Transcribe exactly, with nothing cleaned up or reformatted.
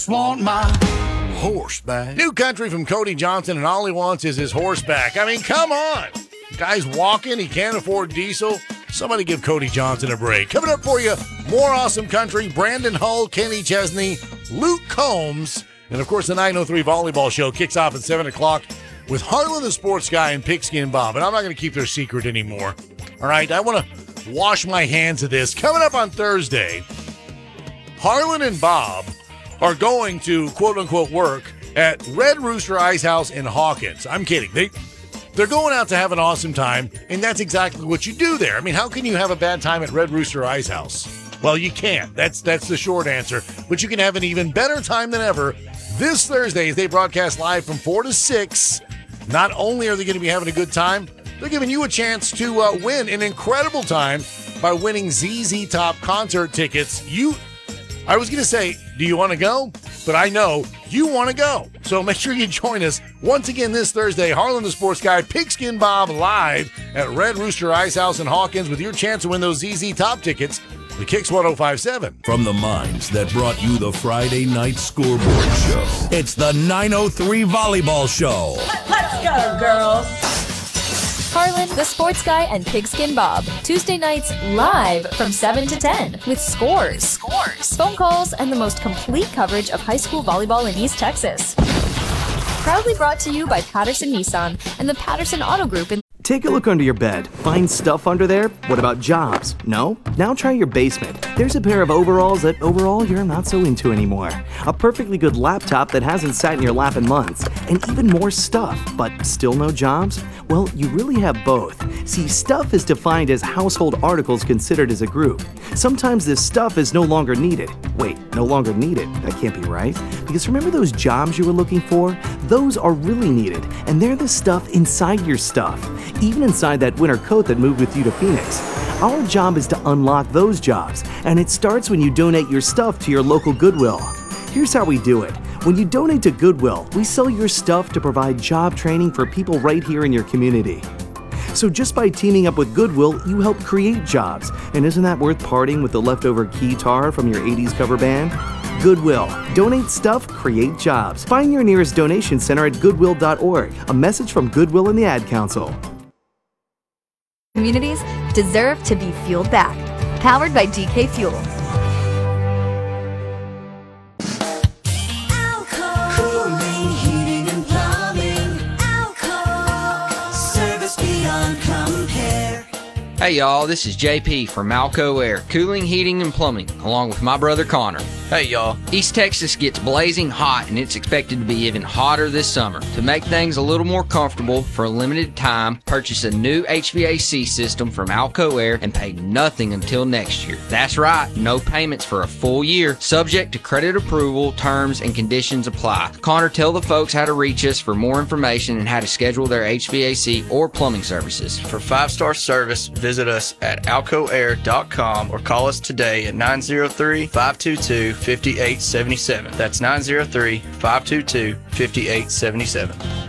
just want my horse back. New country from Cody Johnson, and all he wants is his horse back. I mean, come on. Guy's walking. He can't afford diesel. Somebody give Cody Johnson a break. Coming up for you, more awesome country. Brandon Hull, Kenny Chesney, Luke Combs, and, of course, the nine oh three Volleyball Show kicks off at seven o'clock with Harlan the Sports Guy and Pigskin Bob. And I'm not going to keep their secret anymore. All right, I want to wash my hands of this. Coming up on Thursday, Harlan and Bob are going to, quote-unquote, work at Red Rooster Ice House in Hawkins. I'm kidding. They, they're going out to have an awesome time, and that's exactly what you do there. I mean, how can you have a bad time at Red Rooster Ice House? Well, you can't. That's, that's the short answer. But you can have an even better time than ever this Thursday as they broadcast live from four to six. Not only are they going to be having a good time, they're giving you a chance to uh, win an incredible time by winning Z Z Top concert tickets. You, I was going to say, do you want to go? But I know you want to go. So make sure you join us once again this Thursday. Harlan the Sports Guy, Pigskin Bob live at Red Rooster Ice House in Hawkins with your chance to win those Z Z Top tickets. The Kicks one oh five point seven. From the minds that brought you the Friday Night Scoreboard Show, it's the nine oh three Volleyball Show. Let's go, girls. Harlan, the Sports Guy, and Pigskin Bob. Tuesday nights live from seven to ten with scores, scores, phone calls, and the most complete coverage of high school volleyball in East Texas. Proudly brought to you by Patterson Nissan and the Patterson Auto Group in Take a look under your bed. Find stuff under there? What about jobs? No? Now try your basement. There's a pair of overalls that overall you're not so into anymore. A perfectly good laptop that hasn't sat in your lap in months. And even more stuff, but still no jobs? Well, you really have both. See, stuff is defined as household articles considered as a group. Sometimes this stuff is no longer needed. Wait, no longer needed? That can't be right. Because remember those jobs you were looking for? Those are really needed, and they're the stuff inside your stuff. Even inside that winter coat that moved with you to Phoenix. Our job is to unlock those jobs, and it starts when you donate your stuff to your local Goodwill. Here's how we do it. When you donate to Goodwill, we sell your stuff to provide job training for people right here in your community. So just by teaming up with Goodwill, you help create jobs. And isn't that worth parting with the leftover guitar from your eighties cover band? Goodwill. Donate stuff, create jobs. Find your nearest donation center at goodwill dot org. A message from Goodwill and the Ad Council. Communities deserve to be fueled back. Powered by D K Fuel. Alco Cooling, Heating and Plumbing. Alco Service beyond compare. Hey y'all, this is J P from Alco Air, Cooling, Heating, and Plumbing, along with my brother Connor. Hey y'all, East Texas gets blazing hot and it's expected to be even hotter this summer. To make things a little more comfortable for a limited time, purchase a new H V A C system from Alco Air and pay nothing until next year. That's right, no payments for a full year, subject to credit approval, terms and conditions apply. Connor, tell the folks how to reach us for more information and how to schedule their H V A C or plumbing services. For five-star service, visit us at alco air dot com or call us today at nine oh three, five two two, five eight seven seven. That's nine oh three, five two two, five eight seven seven.